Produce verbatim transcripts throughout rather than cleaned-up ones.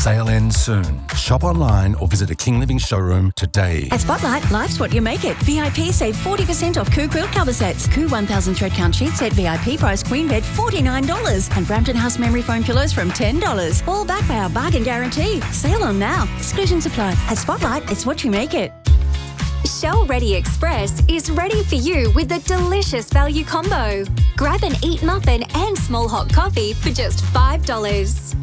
Sale ends soon. Shop online or visit a King Living showroom today. At Spotlight, life's what you make it. V I P save forty percent off Coo quilt cover sets. Coo one thousand thread count sheet set V I P price queen bed forty-nine dollars. And Brampton House memory foam pillows from ten dollars. All backed by our bargain guarantee. Sale on now. Exclusions apply. At Spotlight, it's what you make it. Shell Ready Express is ready for you with a delicious value combo. Grab an Eat muffin and small hot coffee for just five dollars.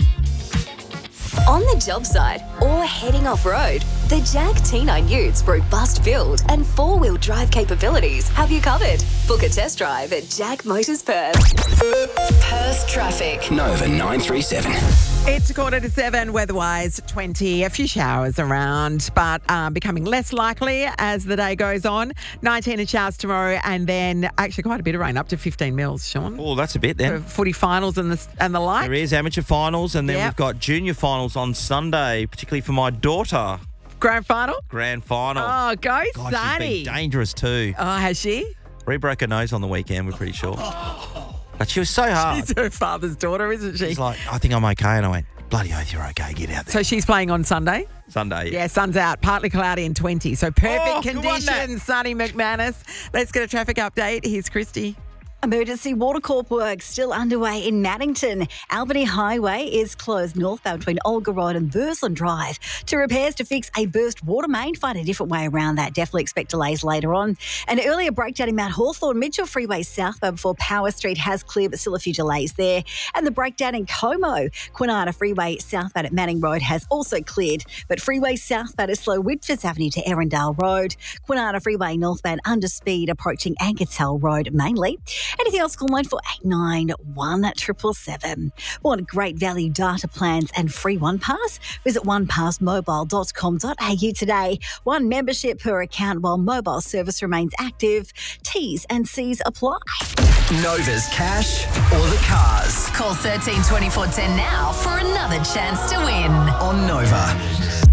On the job site or heading off-road, the Jag T nine Utes robust build and four-wheel drive capabilities have you covered. Book a test drive at Jag Motors Perth. Perth traffic. Nova nine three seven. It's a quarter to seven, weather-wise twenty. A few showers around, but uh, becoming less likely as the day goes on. nineteen in showers tomorrow, and then actually quite a bit of rain, up to fifteen mils, Sean. Oh, that's a bit then. For footy finals and the, and the like. There is amateur finals, and then Yep. we've got junior finals on Sunday, particularly for my daughter. Grand final? Grand final. Oh, go God, Sunny. she's been dangerous too. Oh, has she? Re-broke her nose on the weekend, we're pretty sure. But she was so hard. She's her father's daughter, isn't she? She's like, I think I'm okay. And I went, bloody oath, you're okay. Get out there. So she's playing on Sunday? Sunday. Yeah, sun's out, partly cloudy and twenty. So perfect Oh, good one, Nat. conditions, Sunny McManus. Let's get a traffic update. Here's Christy. Emergency Water Corp work still underway in Maddington. Albany Highway is closed northbound between Olga Road and Bursland Drive to repairs to fix a burst water main. Find a different way around that. Definitely expect delays later on. An earlier breakdown in Mount Hawthorn, Mitchell Freeway southbound before Power Street has cleared, but still a few delays there. And the breakdown in Como, Kwinana Freeway southbound at Manning Road has also cleared, but Freeway southbound is slow Whitfords Avenue to Erindale Road. Kwinana Freeway northbound under speed approaching Ankertel Road mainly. Anything else, call line for eight nine one seven seven seven. Want great value data plans and free OnePass? Visit one pass mobile dot com dot a u today. One membership per account while mobile service remains active. T's and C's apply. Nova's cash or the cars Call thirteen twenty-four ten now for another chance to win. on Nova.